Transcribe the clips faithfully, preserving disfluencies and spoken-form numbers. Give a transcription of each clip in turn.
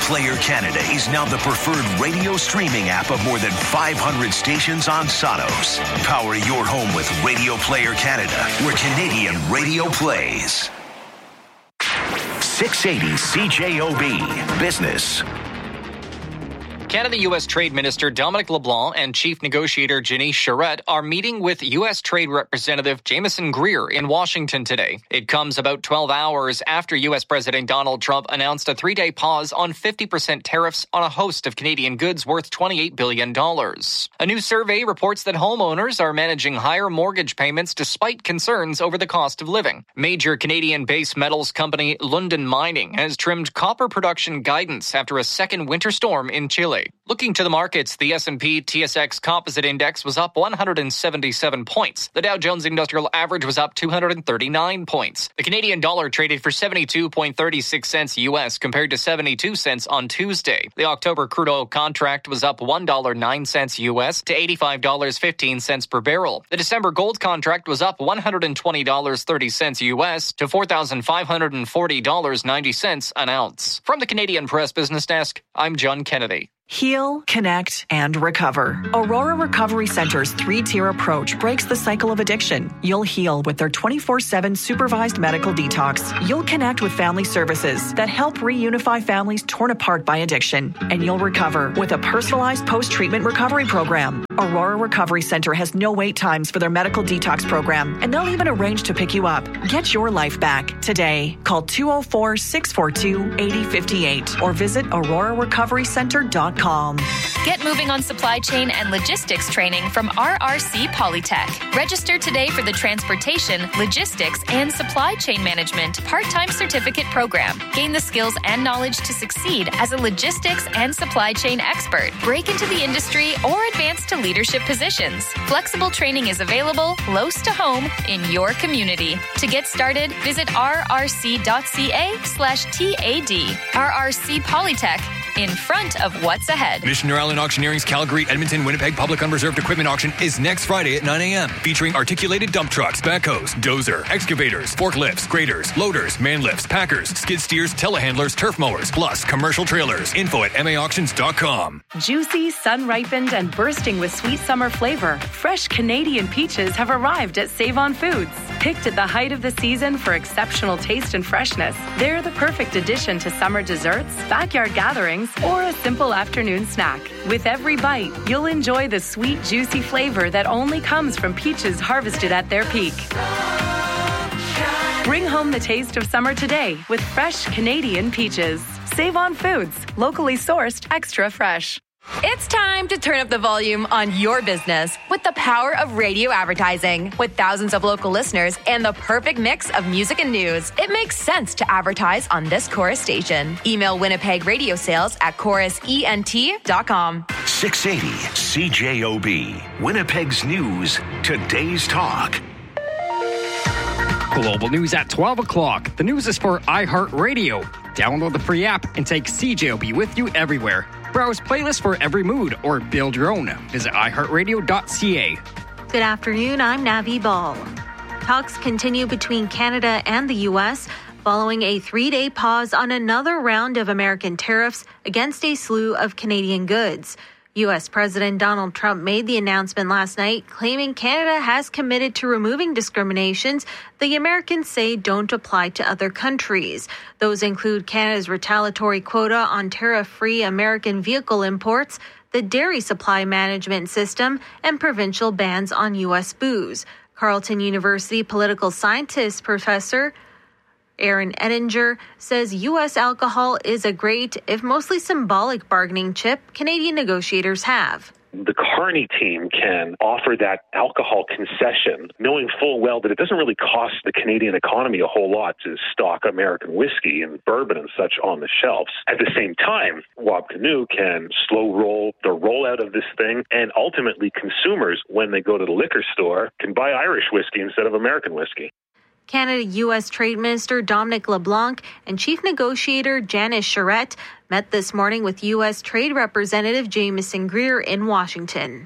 Player Canada is now the preferred radio streaming app of more than five hundred stations on Sonos. Power your home with Radio Player Canada, where Canadian radio plays. six eighty C J O B Business. Canada-U S Trade Minister Dominic LeBlanc and Chief Negotiator Janice Charette are meeting with U S Trade Representative Jamieson Greer in Washington today. It comes about twelve hours after U S President Donald Trump announced a three-day pause on fifty percent tariffs on a host of Canadian goods worth twenty-eight billion dollars. A new survey reports that homeowners are managing higher mortgage payments despite concerns over the cost of living. Major Canadian base metals company Lundin Mining has trimmed copper production guidance after a second winter storm in Chile. Looking to the markets, the S and P T S X Composite Index was up one hundred seventy-seven points. The Dow Jones Industrial Average was up two hundred thirty-nine points. The Canadian dollar traded for seventy-two point three six cents U S compared to seventy-two cents on Tuesday. The October crude oil contract was up one dollar and nine cents U S to eighty-five dollars and fifteen cents per barrel. The December gold contract was up one hundred twenty dollars and thirty cents U S to four thousand five hundred forty dollars and ninety cents an ounce. From the Canadian Press Business Desk, I'm John Kennedy. Heal, connect, and recover. Aurora Recovery Center's three-tier approach breaks the cycle of addiction. You'll heal with their twenty-four seven supervised medical detox. You'll connect with family services that help reunify families torn apart by addiction. And you'll recover with a personalized post-treatment recovery program. Aurora Recovery Center has no wait times for their medical detox program, and they'll even arrange to pick you up. Get your life back today. Call two oh four, six four two, eight oh five eight or visit aurora recovery center dot com. Get moving on supply chain and logistics training from R R C Polytech. Register today for the Transportation, Logistics, and Supply Chain Management part-time certificate program. Gain the skills and knowledge to succeed as a logistics and supply chain expert. Break into the industry or advance to leadership positions. Flexible training is available close to home in your community. To get started, visit rrc.ca slash TAD. R R C Polytech, in front of what's ahead. Missioner Island Auctioneering's Calgary, Edmonton, Winnipeg Public Unreserved Equipment Auction is next Friday at nine a.m. featuring articulated dump trucks, backhoes, dozer, excavators, forklifts, graders, loaders, man lifts, packers, skid steers, telehandlers, turf mowers, plus commercial trailers. Info at m a auctions dot com. Juicy, sun-ripened, and bursting with sweet summer flavor, fresh Canadian peaches have arrived at Save-On Foods. Picked at the height of the season for exceptional taste and freshness, they're the perfect addition to summer desserts, backyard gatherings, or a simple afternoon snack. With every bite, you'll enjoy the sweet, juicy flavor that only comes from peaches harvested at their peak. Bring home the taste of summer today with fresh Canadian peaches. Save On Foods, locally sourced, extra fresh. It's time to turn up the volume on your business with the power of radio advertising. With thousands of local listeners and the perfect mix of music and news, it makes sense to advertise on this Chorus station. Email Winnipeg Radio Sales at chorus ent dot com. six eighty C J O B, Winnipeg's news, today's talk. Global news at twelve o'clock. The news is for iHeartRadio. Download the free app and take C J O B with you everywhere. Browse playlists for every mood or build your own. Visit i heart radio dot c a. Good afternoon, I'm Navi Ball. Talks continue between Canada and the U S following a three-day pause on another round of American tariffs against a slew of Canadian goods. U S President Donald Trump made the announcement last night, claiming Canada has committed to removing discriminations the Americans say don't apply to other countries. Those include Canada's retaliatory quota on tariff-free American vehicle imports, the dairy supply management system, and provincial bans on U S booze. Carleton University political scientist Professor Aaron Ettinger says U S alcohol is a great, if mostly symbolic, bargaining chip Canadian negotiators have. The Carney team can offer that alcohol concession, knowing full well that it doesn't really cost the Canadian economy a whole lot to stock American whiskey and bourbon and such on the shelves. At the same time, Wabkanu can slow roll the rollout of this thing, and ultimately consumers, when they go to the liquor store, can buy Irish whiskey instead of American whiskey. Canada-U S Trade Minister Dominic LeBlanc and Chief Negotiator Janice Charette met this morning with U S Trade Representative Jamieson Greer in Washington.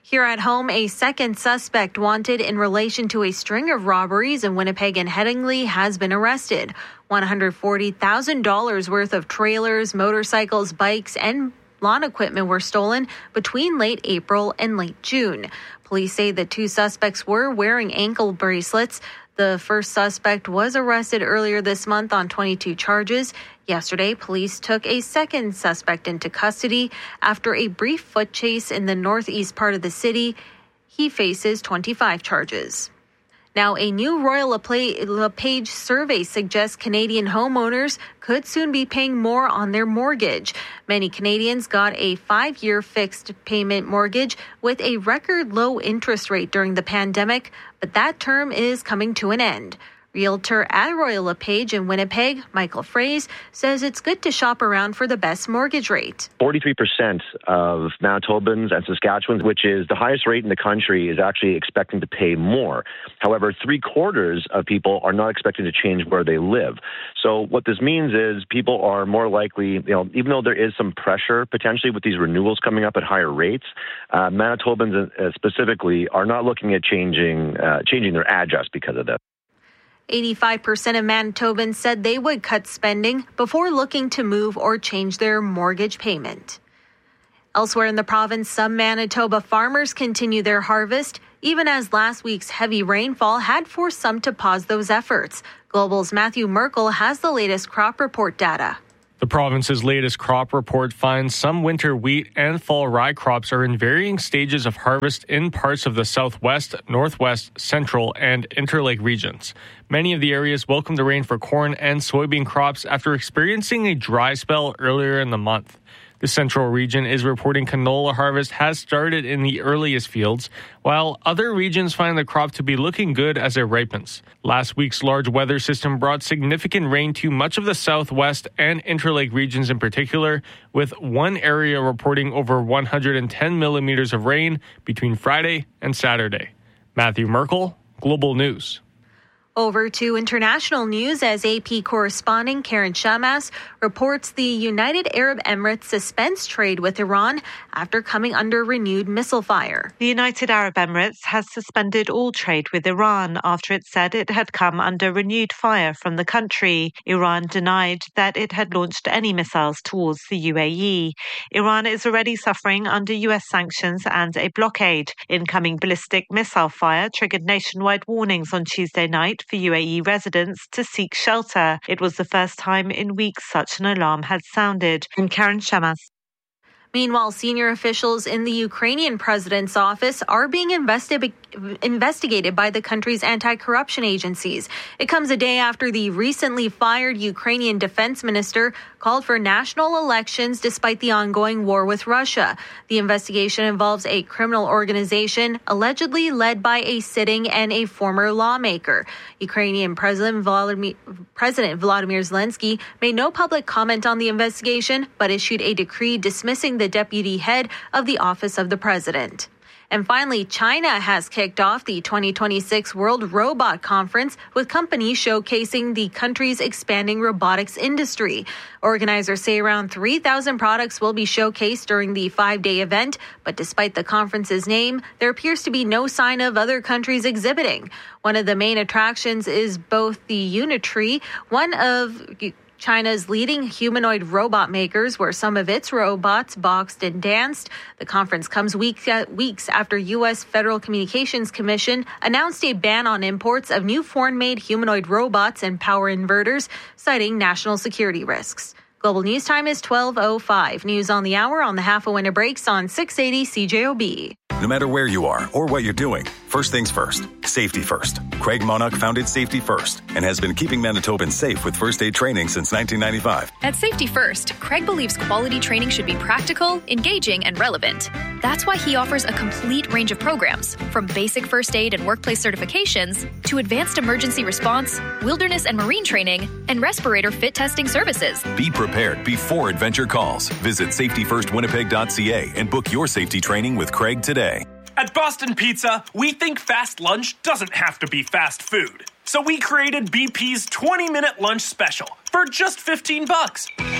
Here at home, a second suspect wanted in relation to a string of robberies in Winnipeg and Headingley has been arrested. one hundred forty thousand dollars worth of trailers, motorcycles, bikes, and lawn equipment were stolen between late April and late June. Police say the two suspects were wearing ankle bracelets. The first suspect was arrested earlier this month on twenty-two charges. Yesterday, police took a second suspect into custody after a brief foot chase in the northeast part of the city. He faces twenty-five charges. Now, a new Royal LePage survey suggests Canadian homeowners could soon be paying more on their mortgage. Many Canadians got a five-year fixed payment mortgage with a record low interest rate during the pandemic, but that term is coming to an end. Realtor at Royal LePage in Winnipeg, Michael Fraze, says it's good to shop around for the best mortgage rate. forty-three percent of Manitobans and Saskatchewans, which is the highest rate in the country, is actually expecting to pay more. However, three quarters of people are not expecting to change where they live. So what this means is people are more likely, you know, even though there is some pressure potentially with these renewals coming up at higher rates, uh, Manitobans uh, specifically are not looking at changing uh, changing their address because of this. eighty-five percent of Manitobans said they would cut spending before looking to move or change their mortgage payment. Elsewhere in the province, some Manitoba farmers continue their harvest, even as last week's heavy rainfall had forced some to pause those efforts. Global's Matthew Merkel has the latest crop report data. The province's latest crop report finds some winter wheat and fall rye crops are in varying stages of harvest in parts of the southwest, northwest, central, and interlake regions. Many of the areas welcomed the rain for corn and soybean crops after experiencing a dry spell earlier in the month. The central region is reporting canola harvest has started in the earliest fields, while other regions find the crop to be looking good as it ripens. Last week's large weather system brought significant rain to much of the southwest and interlake regions in particular, with one area reporting over one hundred ten millimeters of rain between Friday and Saturday. Matthew Merkel, Global News. Over to international news as A P correspondent Karen Shamas reports the United Arab Emirates suspends trade with Iran after coming under renewed missile fire. The United Arab Emirates has suspended all trade with Iran after it said it had come under renewed fire from the country. Iran denied that it had launched any missiles towards the U A E. Iran is already suffering under U S sanctions and a blockade. Incoming ballistic missile fire triggered nationwide warnings on Tuesday night for U A E residents to seek shelter. It was the first time in weeks such an alarm had sounded. And Karen Shamas. Meanwhile, senior officials in the Ukrainian president's office are being investi- investigated by the country's anti-corruption agencies. It comes a day after the recently fired Ukrainian defense minister called for national elections despite the ongoing war with Russia. The investigation involves a criminal organization allegedly led by a sitting and a former lawmaker. Ukrainian President Volodymyr, President Volodymyr Zelensky made no public comment on the investigation, but issued a decree dismissing the deputy head of the office of the president. And finally, China has kicked off the twenty twenty-six World Robot Conference with companies showcasing the country's expanding robotics industry. Organizers say around three thousand products will be showcased during the five-day event, but despite the conference's name, there appears to be no sign of other countries exhibiting. One of the main attractions is both the Unitree, one of China's leading humanoid robot makers, where some of its robots boxed and danced. The conference comes week, uh, weeks after U S Federal Communications Commission announced a ban on imports of new foreign-made humanoid robots and power inverters, citing national security risks. Global News Time is twelve oh five. News on the hour on the Half a Winter Breaks on six eighty C J O B. No matter where you are or what you're doing, first things first, safety first. Craig Monarch founded Safety First and has been keeping Manitobans safe with first aid training since nineteen ninety-five. At Safety First, Craig believes quality training should be practical, engaging, and relevant. That's why he offers a complete range of programs, from basic first aid and workplace certifications to advanced emergency response, wilderness and marine training, and respirator fit testing services. Be prepared before adventure calls. Visit safety first winnipeg dot c a and book your safety training with Craig today. At Boston Pizza, we think fast lunch doesn't have to be fast food. So we created B P's twenty-minute lunch special for just fifteen bucks.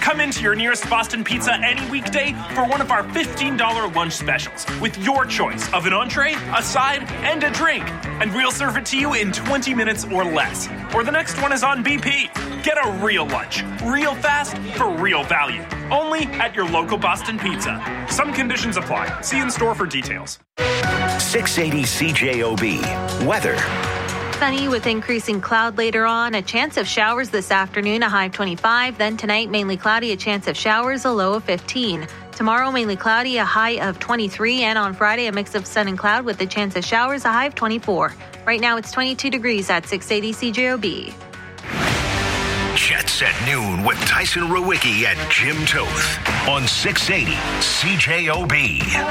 Come into your nearest Boston Pizza any weekday for one of our fifteen dollars lunch specials with your choice of an entree, a side, and a drink. And we'll serve it to you in twenty minutes or less. Or the next one is on B P. Get a real lunch, real fast, for real value. Only at your local Boston Pizza. Some conditions apply. See in store for details. six eighty C J O B. Weather. Sunny with increasing cloud later on. A chance of showers this afternoon, a high of twenty-five. Then tonight, mainly cloudy, a chance of showers, a low of fifteen. Tomorrow, mainly cloudy, a high of twenty-three. And on Friday, a mix of sun and cloud with a chance of showers, a high of twenty-four. Right now, it's twenty-two degrees at six eighty C J O B. Jets at noon with Tyson Rowicki and Jim Toth on six eighty C J O B.